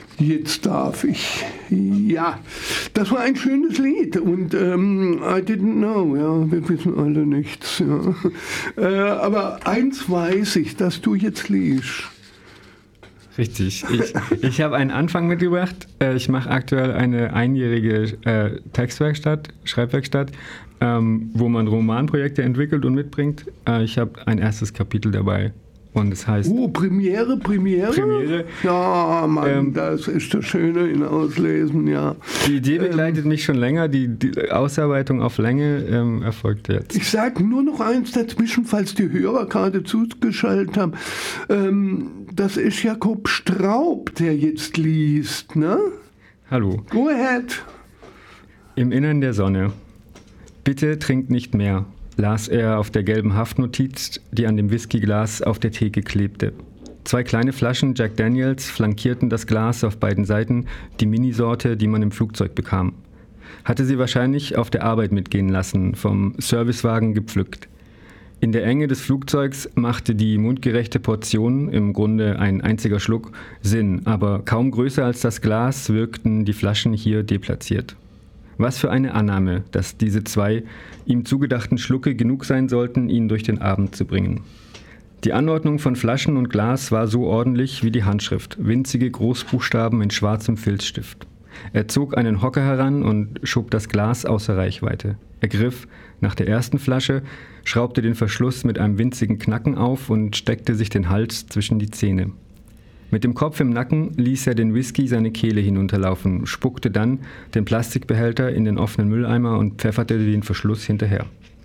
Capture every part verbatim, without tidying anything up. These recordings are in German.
Jetzt darf ich. Ja, das war ein schönes Lied und ähm, I didn't know, ja, wir wissen alle nichts. Ja. Äh, aber eins weiß ich, dass du jetzt liest. Richtig. Ich, ich habe einen Anfang mitgebracht. Ich mache aktuell eine einjährige äh, Textwerkstatt, Schreibwerkstatt, ähm, wo man Romanprojekte entwickelt und mitbringt. Äh, ich habe ein erstes Kapitel dabei. Und es heißt... Oh, Premiere, Premiere? Premiere. Ja, Mann, ähm, das ist das Schöne in Auslesen, ja. Die Idee begleitet ähm, mich schon länger, die, die Ausarbeitung auf Länge ähm, erfolgt jetzt. Ich sage nur noch eins dazwischen, falls die Hörer gerade zugeschaltet haben. Ähm, das ist Jakob Straub, der jetzt liest, ne? Hallo. Go ahead. Im Innern der Sonne. Bitte trinkt nicht mehr, las er auf der gelben Haftnotiz, die an dem Whiskyglas auf der Theke klebte. Zwei kleine Flaschen Jack Daniels flankierten das Glas auf beiden Seiten, die Minisorte, die man im Flugzeug bekam. Hatte sie wahrscheinlich auf der Arbeit mitgehen lassen, vom Servicewagen gepflückt. In der Enge des Flugzeugs machte die mundgerechte Portion, im Grunde ein einziger Schluck, Sinn, aber kaum größer als das Glas wirkten die Flaschen hier deplatziert. Was für eine Annahme, dass diese zwei ihm zugedachten Schlucke genug sein sollten, ihn durch den Abend zu bringen. Die Anordnung von Flaschen und Glas war so ordentlich wie die Handschrift, winzige Großbuchstaben in schwarzem Filzstift. Er zog einen Hocker heran und schob das Glas außer Reichweite. Er griff nach der ersten Flasche, schraubte den Verschluss mit einem winzigen Knacken auf und steckte sich den Hals zwischen die Zähne. Mit dem Kopf im Nacken ließ er den Whisky seine Kehle hinunterlaufen, spuckte dann den Plastikbehälter in den offenen Mülleimer und pfefferte den Verschluss hinterher.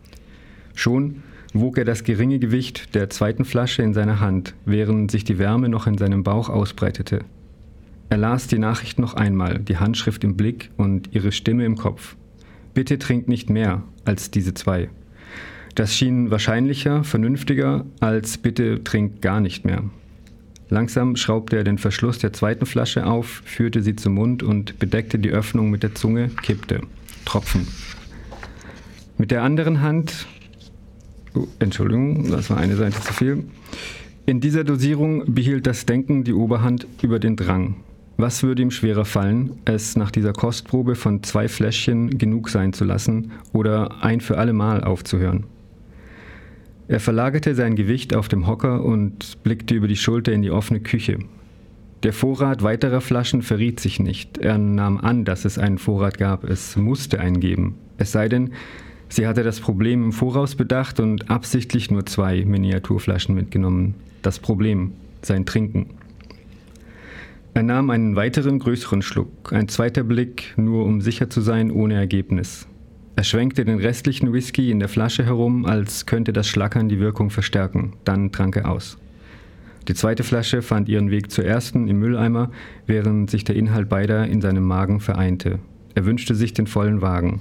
Schon wog er das geringe Gewicht der zweiten Flasche in seiner Hand, während sich die Wärme noch in seinem Bauch ausbreitete. Er las die Nachricht noch einmal, die Handschrift im Blick und ihre Stimme im Kopf. Bitte trinkt nicht mehr als diese zwei. Das schien wahrscheinlicher, vernünftiger als bitte trinkt gar nicht mehr. Langsam schraubte er den Verschluss der zweiten Flasche auf, führte sie zum Mund und bedeckte die Öffnung mit der Zunge, kippte. Tropfen. Mit der anderen Hand... Oh, Entschuldigung, das war eine Seite zu viel. In dieser Dosierung behielt das Denken die Oberhand über den Drang. Was würde ihm schwerer fallen, es nach dieser Kostprobe von zwei Fläschchen genug sein zu lassen oder ein für alle Mal aufzuhören? Er verlagerte sein Gewicht auf dem Hocker und blickte über die Schulter in die offene Küche. Der Vorrat weiterer Flaschen verriet sich nicht. Er nahm an, dass es einen Vorrat gab. Es musste einen geben. Es sei denn, sie hatte das Problem im Voraus bedacht und absichtlich nur zwei Miniaturflaschen mitgenommen. Das Problem, sein Trinken. Er nahm einen weiteren, größeren Schluck. Ein zweiter Blick, nur um sicher zu sein, ohne Ergebnis. Er schwenkte den restlichen Whisky in der Flasche herum, als könnte das Schlackern die Wirkung verstärken. Dann trank er aus. Die zweite Flasche fand ihren Weg zur ersten im Mülleimer, während sich der Inhalt beider in seinem Magen vereinte. Er wünschte sich den vollen Wagen.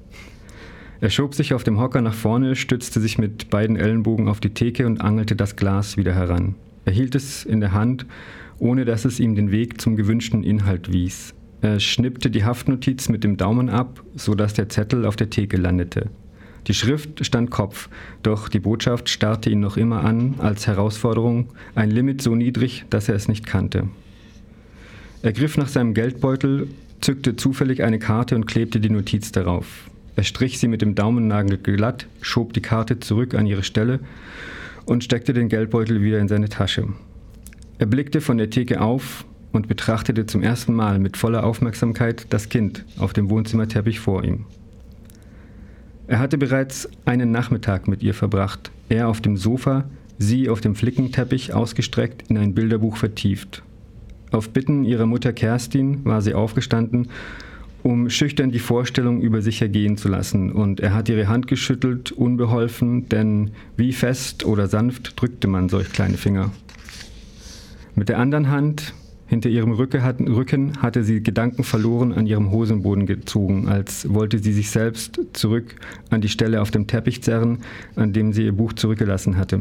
Er schob sich auf dem Hocker nach vorne, stützte sich mit beiden Ellenbogen auf die Theke und angelte das Glas wieder heran. Er hielt es in der Hand, ohne dass es ihm den Weg zum gewünschten Inhalt wies. Er schnippte die Haftnotiz mit dem Daumen ab, sodass der Zettel auf der Theke landete. Die Schrift stand Kopf, doch die Botschaft starrte ihn noch immer an als Herausforderung, ein Limit so niedrig, dass er es nicht kannte. Er griff nach seinem Geldbeutel, zückte zufällig eine Karte und klebte die Notiz darauf. Er strich sie mit dem Daumennagel glatt, schob die Karte zurück an ihre Stelle und steckte den Geldbeutel wieder in seine Tasche. Er blickte von der Theke auf und betrachtete zum ersten Mal mit voller Aufmerksamkeit das Kind auf dem Wohnzimmerteppich vor ihm. Er hatte bereits einen Nachmittag mit ihr verbracht, er auf dem Sofa, sie auf dem Flickenteppich ausgestreckt in ein Bilderbuch vertieft. Auf Bitten ihrer Mutter Kerstin war sie aufgestanden, um schüchtern die Vorstellung über sich ergehen zu lassen, und er hat ihre Hand geschüttelt, unbeholfen, denn wie fest oder sanft drückte man solch kleine Finger. Mit der anderen Hand hinter ihrem Rücken hatte sie Gedanken verloren an ihrem Hosenboden gezogen, als wollte sie sich selbst zurück an die Stelle auf dem Teppich zerren, an dem sie ihr Buch zurückgelassen hatte.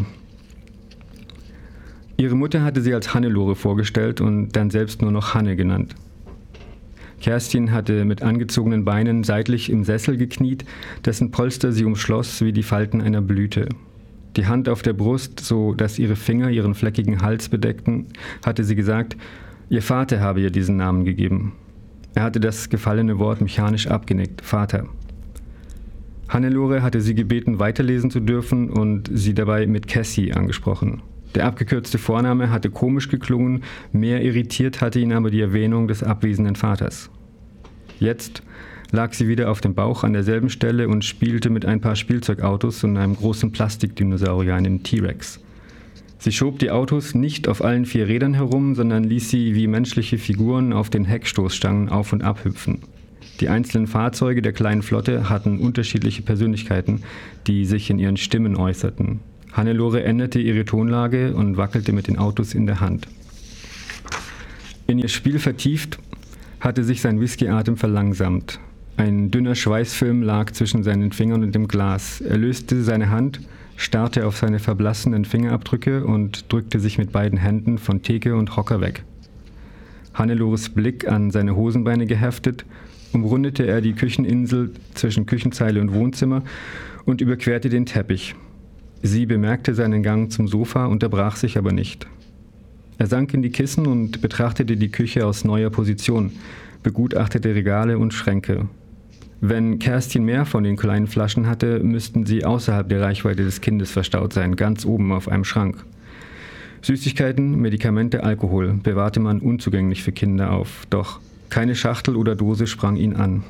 Ihre Mutter hatte sie als Hannelore vorgestellt und dann selbst nur noch Hanne genannt. Kerstin hatte mit angezogenen Beinen seitlich im Sessel gekniet, dessen Polster sie umschloss wie die Falten einer Blüte. Die Hand auf der Brust, so dass ihre Finger ihren fleckigen Hals bedeckten, hatte sie gesagt: Ihr Vater habe ihr diesen Namen gegeben. Er hatte das gefallene Wort mechanisch abgenickt. Vater. Hannelore hatte sie gebeten, weiterlesen zu dürfen und sie dabei mit Cassie angesprochen. Der abgekürzte Vorname hatte komisch geklungen, mehr irritiert hatte ihn aber die Erwähnung des abwesenden Vaters. Jetzt lag sie wieder auf dem Bauch an derselben Stelle und spielte mit ein paar Spielzeugautos und einem großen Plastikdinosaurier, einem T-Rex. Sie schob die Autos nicht auf allen vier Rädern herum, sondern ließ sie wie menschliche Figuren auf den Heckstoßstangen auf- und abhüpfen. Die einzelnen Fahrzeuge der kleinen Flotte hatten unterschiedliche Persönlichkeiten, die sich in ihren Stimmen äußerten. Hannelore änderte ihre Tonlage und wackelte mit den Autos in der Hand. In ihr Spiel vertieft, hatte sich sein Whiskyatem verlangsamt. Ein dünner Schweißfilm lag zwischen seinen Fingern und dem Glas. Er löste seine Hand, starrte auf seine verblassenen Fingerabdrücke und drückte sich mit beiden Händen von Theke und Hocker weg. Hannelores Blick an seine Hosenbeine geheftet, umrundete er die Kücheninsel zwischen Küchenzeile und Wohnzimmer und überquerte den Teppich. Sie bemerkte seinen Gang zum Sofa, unterbrach sich aber nicht. Er sank in die Kissen und betrachtete die Küche aus neuer Position, begutachtete Regale und Schränke. Wenn Kerstin mehr von den kleinen Flaschen hatte, müssten sie außerhalb der Reichweite des Kindes verstaut sein, ganz oben auf einem Schrank. Süßigkeiten, Medikamente, Alkohol bewahrte man unzugänglich für Kinder auf, doch keine Schachtel oder Dose sprang ihn an.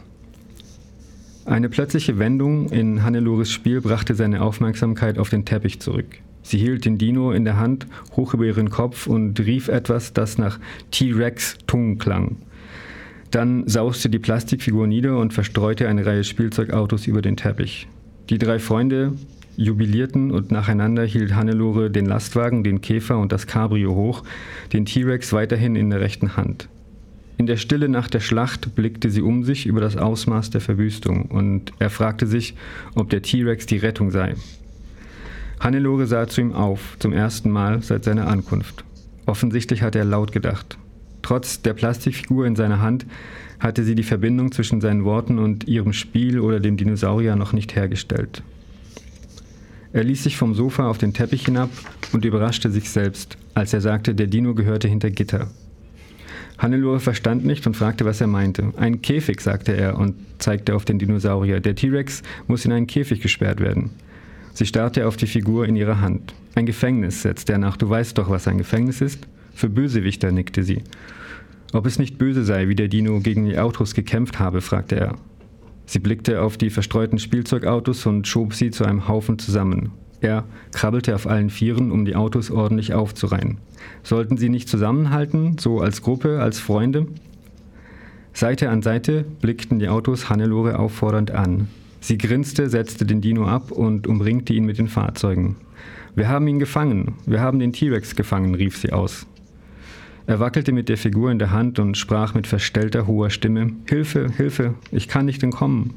Eine plötzliche Wendung in Hannelores Spiel brachte seine Aufmerksamkeit auf den Teppich zurück. Sie hielt den Dino in der Hand, hoch über ihren Kopf und rief etwas, das nach T-Rex-Tung klang. Dann sauste die Plastikfigur nieder und verstreute eine Reihe Spielzeugautos über den Teppich. Die drei Freunde jubilierten und nacheinander hielt Hannelore den Lastwagen, den Käfer und das Cabrio hoch, den T-Rex weiterhin in der rechten Hand. In der Stille nach der Schlacht blickte sie um sich über das Ausmaß der Verwüstung und er fragte sich, ob der T-Rex die Rettung sei. Hannelore sah zu ihm auf, zum ersten Mal seit seiner Ankunft. Offensichtlich hatte er laut gedacht. Trotz der Plastikfigur in seiner Hand hatte sie die Verbindung zwischen seinen Worten und ihrem Spiel oder dem Dinosaurier noch nicht hergestellt. Er ließ sich vom Sofa auf den Teppich hinab und überraschte sich selbst, als er sagte, der Dino gehörte hinter Gitter. Hannelore verstand nicht und fragte, was er meinte. Ein Käfig, sagte er und zeigte auf den Dinosaurier. Der T-Rex muss in einen Käfig gesperrt werden. Sie starrte auf die Figur in ihrer Hand. Ein Gefängnis, setzte er nach. Du weißt doch, was ein Gefängnis ist? Für Bösewichter, nickte sie. Ob es nicht böse sei, wie der Dino gegen die Autos gekämpft habe, fragte er. Sie blickte auf die verstreuten Spielzeugautos und schob sie zu einem Haufen zusammen. Er krabbelte auf allen Vieren, um die Autos ordentlich aufzureihen. Sollten sie nicht zusammenhalten, so als Gruppe, als Freunde? Seite an Seite blickten die Autos Hannelore auffordernd an. Sie grinste, setzte den Dino ab und umringte ihn mit den Fahrzeugen. Wir haben ihn gefangen, wir haben den T-Rex gefangen, rief sie aus. Er wackelte mit der Figur in der Hand und sprach mit verstellter, hoher Stimme, Hilfe, Hilfe, ich kann nicht entkommen.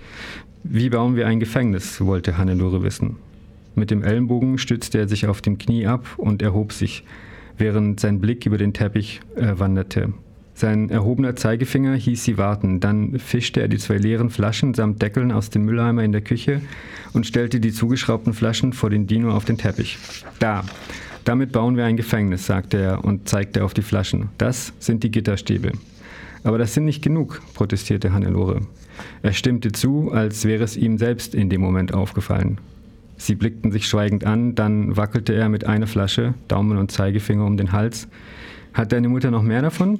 Wie bauen wir ein Gefängnis, wollte Hannelore wissen. Mit dem Ellenbogen stützte er sich auf dem Knie ab und erhob sich, während sein Blick über den Teppich äh, wanderte. Sein erhobener Zeigefinger hieß sie warten, dann fischte er die zwei leeren Flaschen samt Deckeln aus dem Mülleimer in der Küche und stellte die zugeschraubten Flaschen vor den Dino auf den Teppich. Da, damit bauen wir ein Gefängnis, sagte er und zeigte auf die Flaschen. Das sind die Gitterstäbe. Aber das sind nicht genug, protestierte Hannelore. Er stimmte zu, als wäre es ihm selbst in dem Moment aufgefallen. Sie blickten sich schweigend an, dann wackelte er mit einer Flasche, Daumen und Zeigefinger um den Hals. Hat deine Mutter noch mehr davon?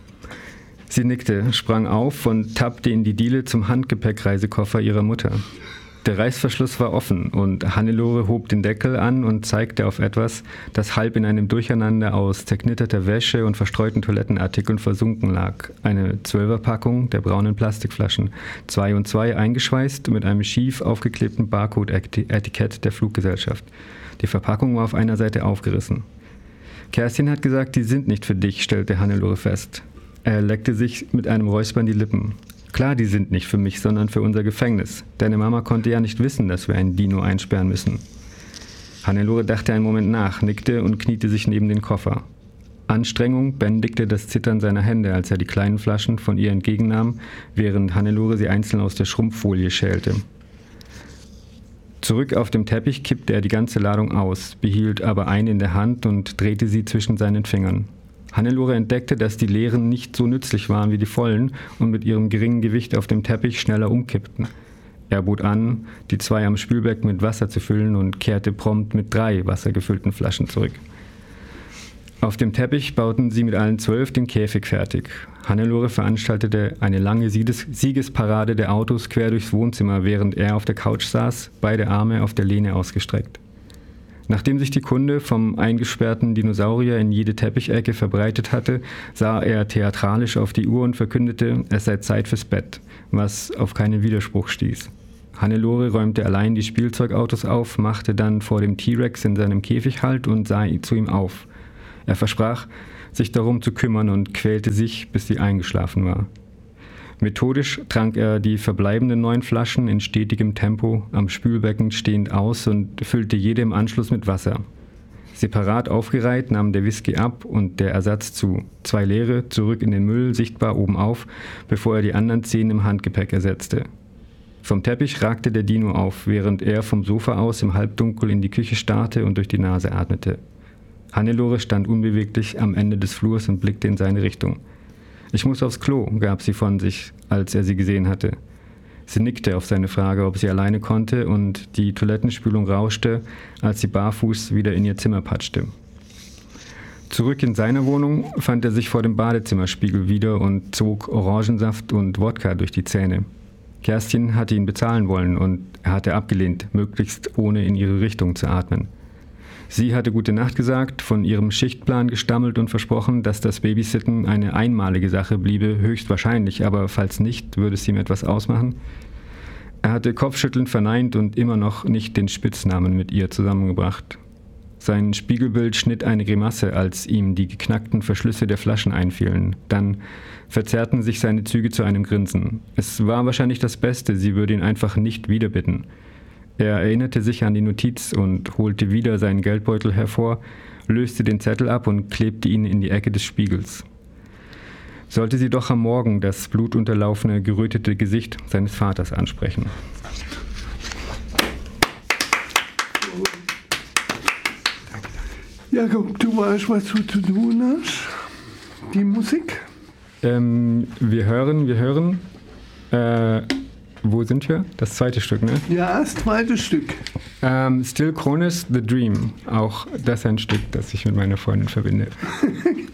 Sie nickte, sprang auf und tappte in die Diele zum Handgepäckreisekoffer ihrer Mutter. Der Reißverschluss war offen und Hannelore hob den Deckel an und zeigte auf etwas, das halb in einem Durcheinander aus zerknitterter Wäsche und verstreuten Toilettenartikeln versunken lag. Eine Zwölferpackung der braunen Plastikflaschen, zwei und zwei eingeschweißt mit einem schief aufgeklebten Barcode-Etikett der Fluggesellschaft. Die Verpackung war auf einer Seite aufgerissen. Kerstin hat gesagt, die sind nicht für dich, stellte Hannelore fest. Er leckte sich mit einem Räuspern die Lippen. Klar, die sind nicht für mich, sondern für unser Gefängnis. Deine Mama konnte ja nicht wissen, dass wir einen Dino einsperren müssen. Hannelore dachte einen Moment nach, nickte und kniete sich neben den Koffer. Anstrengung bändigte das Zittern seiner Hände, als er die kleinen Flaschen von ihr entgegennahm, während Hannelore sie einzeln aus der Schrumpffolie schälte. Zurück auf dem Teppich kippte er die ganze Ladung aus, behielt aber eine in der Hand und drehte sie zwischen seinen Fingern. Hannelore entdeckte, dass die leeren nicht so nützlich waren wie die vollen und mit ihrem geringen Gewicht auf dem Teppich schneller umkippten. Er bot an, die zwei am Spülbecken mit Wasser zu füllen und kehrte prompt mit drei wassergefüllten Flaschen zurück. Auf dem Teppich bauten sie mit allen zwölf den Käfig fertig. Hannelore veranstaltete eine lange Sieges- Siegesparade der Autos quer durchs Wohnzimmer, während er auf der Couch saß, beide Arme auf der Lehne ausgestreckt. Nachdem sich die Kunde vom eingesperrten Dinosaurier in jede Teppichecke verbreitet hatte, sah er theatralisch auf die Uhr und verkündete, es sei Zeit fürs Bett, was auf keinen Widerspruch stieß. Hannelore räumte allein die Spielzeugautos auf, machte dann vor dem T-Rex in seinem Käfig Halt und sah zu ihm auf. Er versprach, sich darum zu kümmern und quälte sich, bis sie eingeschlafen war. Methodisch trank er die verbleibenden neun Flaschen in stetigem Tempo am Spülbecken stehend aus und füllte jede im Anschluss mit Wasser. Separat aufgereiht nahm der Whisky ab und der Ersatz zu. Zwei leere, zurück in den Müll, sichtbar oben auf, bevor er die anderen zehn im Handgepäck ersetzte. Vom Teppich ragte der Dino auf, während er vom Sofa aus im Halbdunkel in die Küche starrte und durch die Nase atmete. Hannelore stand unbeweglich am Ende des Flurs und blickte in seine Richtung. »Ich muss aufs Klo«, gab sie von sich, als er sie gesehen hatte. Sie nickte auf seine Frage, ob sie alleine konnte, und die Toilettenspülung rauschte, als sie barfuß wieder in ihr Zimmer patschte. Zurück in seiner Wohnung fand er sich vor dem Badezimmerspiegel wieder und zog Orangensaft und Wodka durch die Zähne. Kerstin hatte ihn bezahlen wollen und er hatte abgelehnt, möglichst ohne in ihre Richtung zu atmen. Sie hatte gute Nacht gesagt, von ihrem Schichtplan gestammelt und versprochen, dass das Babysitten eine einmalige Sache bliebe, höchstwahrscheinlich, aber falls nicht, würde es ihm etwas ausmachen. Er hatte kopfschüttelnd verneint und immer noch nicht den Spitznamen mit ihr zusammengebracht. Sein Spiegelbild schnitt eine Grimasse, als ihm die geknackten Verschlüsse der Flaschen einfielen. Dann verzerrten sich seine Züge zu einem Grinsen. Es war wahrscheinlich das Beste, sie würde ihn einfach nicht wiederbitten. Er erinnerte sich an die Notiz und holte wieder seinen Geldbeutel hervor, löste den Zettel ab und klebte ihn in die Ecke des Spiegels. Sollte sie doch am Morgen das blutunterlaufene, gerötete Gesicht seines Vaters ansprechen. Jakob, du weißt, was du zu tun hast? Die Musik? Ähm, wir hören, wir hören. Äh, wo sind wir? Das zweite Stück, ne? Ja, das zweite Stück. Ähm, Still Kronis, The Dream. Auch das ein Stück, das ich mit meiner Freundin verbinde.